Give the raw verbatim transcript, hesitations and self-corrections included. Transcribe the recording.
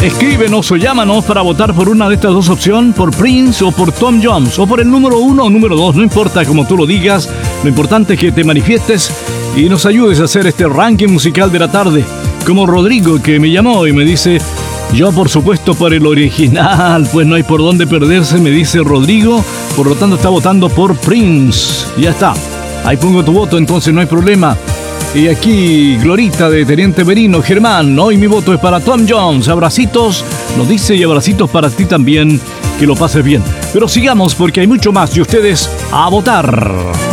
Escríbenos o llámanos para votar por una de estas dos opciones, por Prince o por Tom Jones, o por el número uno o número dos, no importa como tú lo digas, lo importante es que te manifiestes y nos ayudes a hacer este ranking musical de la tarde, como Rodrigo, que me llamó y me dice: yo por supuesto por el original, pues no hay por dónde perderse, me dice Rodrigo, por lo tanto está votando por Prince. Ya está, ahí pongo tu voto, entonces no hay problema. Y aquí Glorita de Teniente Merino, Germán, hoy mi voto es para Tom Jones. Abracitos, nos dice, y abracitos para ti también, que lo pases bien. Pero sigamos porque hay mucho más y ustedes a votar.